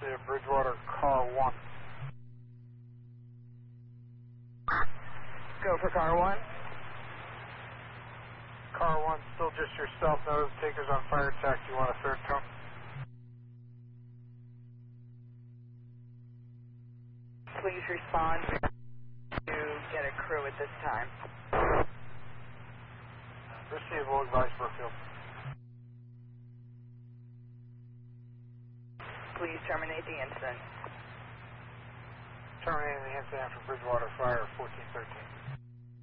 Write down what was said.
Bridgewater, car 1. Go for car 1. Car 1, still just yourself. No takers on fire tax. You want a third tone? Please respond to get a crew at this time. Receive, will advise Brookfield. Please terminate the incident. Terminating the incident for Bridgewater Fire 1413.